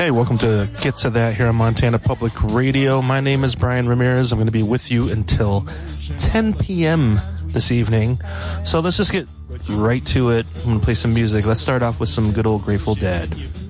Hey, welcome to Get to That here on Montana Public Radio. My name is Brian Ramirez. I'm going to be with you until 10 p.m. this evening. So let's just get right to it. I'm going to play some music. Let's start off with some good old Grateful Dead.